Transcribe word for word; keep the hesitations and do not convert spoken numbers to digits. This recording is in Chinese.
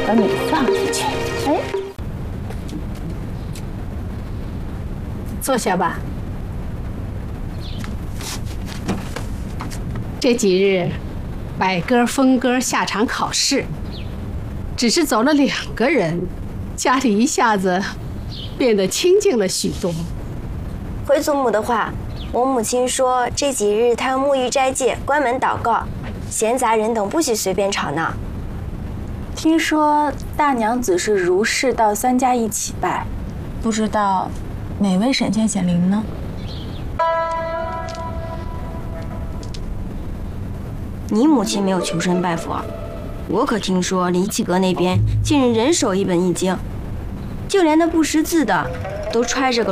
把你放进去。哎，坐下吧。这几日，百哥、峰哥下场考试，只是走了两个人，家里一下子变得清静了许多。 回祖母的话，我母亲说这几日她要沐浴斋戒，关门祷告，闲杂人等不许随便吵闹。 听说大娘子是如是到三家一起拜，不知道哪位神仙显灵呢？ 你母亲没有求神拜佛，我可听说李启阁那边竟然人手一本易经，就连那不识字的都揣着个